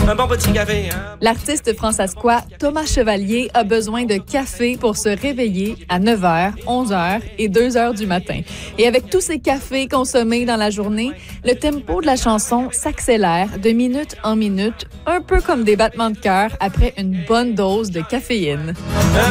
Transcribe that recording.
un bon petit café. Hein? L'artiste fransaskois Thomas Chevalier a besoin de café pour se réveiller à 9h, 11h et 2h du matin. Et avec tous ces cafés consommés dans la journée, le tempo de la chanson s'accélère de minute en minute, un peu comme des battements de cœur après une bonne dose de caféine.